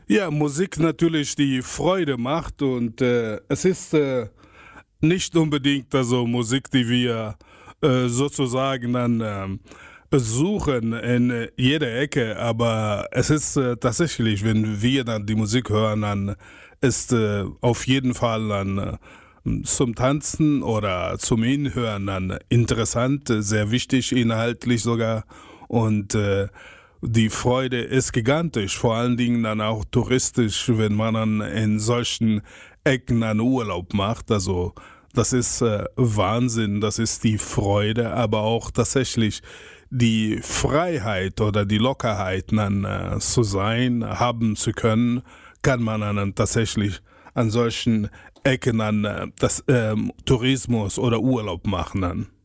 Ja, Musik natürlich die Freude macht und es ist nicht unbedingt also Musik, die wir sozusagen dann suchen in jeder Ecke, aber es ist tatsächlich, wenn wir dann die Musik hören, dann ist auf jeden Fall dann zum Tanzen oder zum Hinhören dann interessant, sehr wichtig, inhaltlich sogar und die Freude ist gigantisch, vor allen Dingen dann auch touristisch, wenn man dann in solchen Ecken einen Urlaub macht. Also das ist Wahnsinn, das ist die Freude, aber auch tatsächlich die Freiheit oder die Lockerheit dann zu sein, haben zu können, kann man dann tatsächlich an solchen Ecken dann das Tourismus oder Urlaub machen dann.